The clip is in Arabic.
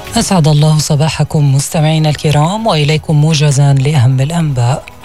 أسعد الله صباحكم مستمعينا الكرام، وإليكم موجزا لأهم الأنباء.